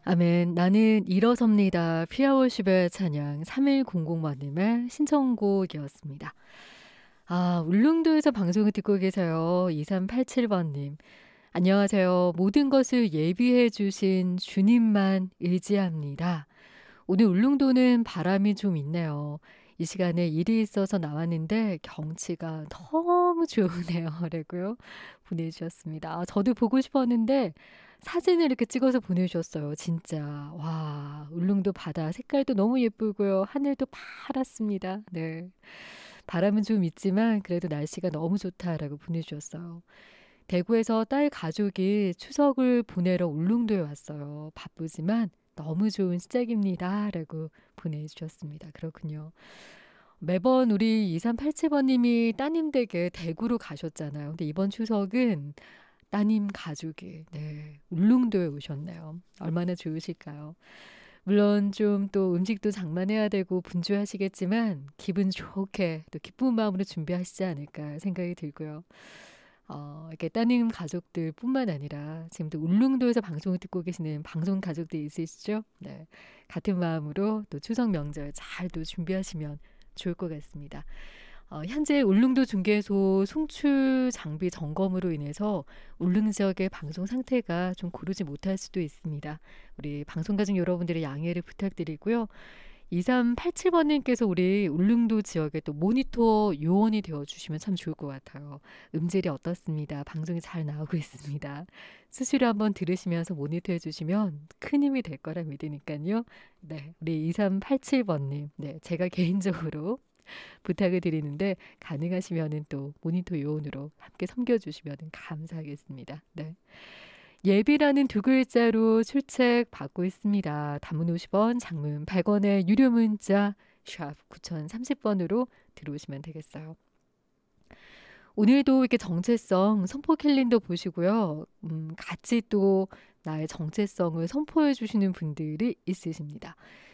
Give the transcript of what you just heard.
아멘. 나는 일어섭니다. 피아월십의 찬양 3100번님의 신청곡이었습니다. 울릉도에서 방송을 듣고 계세요. 2387번님. 안녕하세요. 모든 것을 예비해 주신 주님만 의지합니다. 오늘 울릉도는 바람이 좀 있네요. 이 시간에 일이 있어서 나왔는데 경치가 너무 좋으네요. 라고요. 보내주셨습니다. 저도 보고 싶었는데 사진을 이렇게 찍어서 보내주셨어요. 진짜. 와, 울릉도 바다 색깔도 너무 예쁘고요. 하늘도 파랗습니다. 네. 바람은 좀 있지만 그래도 날씨가 너무 좋다라고 보내주셨어요. 대구에서 딸 가족이 추석을 보내러 울릉도에 왔어요. 바쁘지만 너무 좋은 시작입니다. 라고 보내주셨습니다. 그렇군요. 매번 우리 2387번님이 따님 댁에 대구로 가셨잖아요. 근데 이번 추석은 따님 가족이 울릉도에 오셨네요. 얼마나 좋으실까요? 물론 좀 또 음식도 장만해야 되고 분주하시겠지만 기분 좋게 또 기쁜 마음으로 준비하시지 않을까 생각이 들고요. 이렇게 따님 가족들 뿐만 아니라 지금 또 울릉도에서 방송을 듣고 계시는 방송 가족들이 있으시죠? 네. 같은 마음으로 또 추석 명절 잘 또 준비하시면 좋을 것 같습니다. 현재 울릉도 중개소 송출 장비 점검으로 인해서 울릉 지역의 방송 상태가 좀 고르지 못할 수도 있습니다. 우리 방송 가족 여러분들의 양해를 부탁드리고요. 2387번님께서 우리 울릉도 지역에 또 모니터 요원이 되어주시면 참 좋을 것 같아요. 음질이 어떻습니다. 방송이 잘 나오고 있습니다. 수시로 한번 들으시면서 모니터 해주시면 큰 힘이 될 거라 믿으니까요. 네, 우리 2387번님, 네, 제가 개인적으로 부탁을 드리는데 가능하시면은 또 모니터 요원으로 함께 섬겨주시면 감사하겠습니다. 네. 예비라는 두 글자로 출첵 받고 있습니다. 단문 50원, 장문 100원의 유료 문자 샵 9030번으로 들어오시면 되겠어요. 오늘도 이렇게 정체성 선포 캘린더 보시고요. 같이 또 나의 정체성을 선포해 주시는 분들이 있으십니다.